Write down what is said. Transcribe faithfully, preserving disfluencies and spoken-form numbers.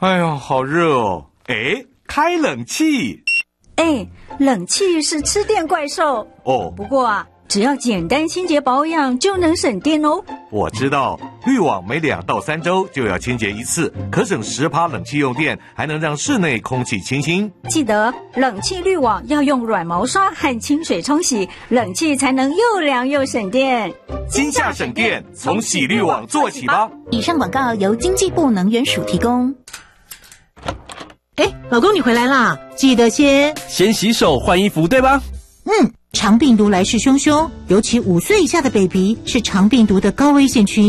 哎呀，好热哦！哎，开冷气。 哎，冷气是吃电怪兽哦。 不过啊，只要简单清洁保养就能省电哦。 我知道，滤网每两到三周就要清洁一次，可省十趴冷气用电，还能让室内空气清新。 记得冷气滤网要用软毛刷和清水冲洗，冷气才能又凉又省电。 今夏省电，从洗滤网做起吧。 以上广告由经济部能源署提供。 哎，老公你回来啦，记得先先洗手换衣服，对吧？ 嗯，肠病毒来势汹汹，尤其五岁以下的 baby 是肠病毒的高危险群。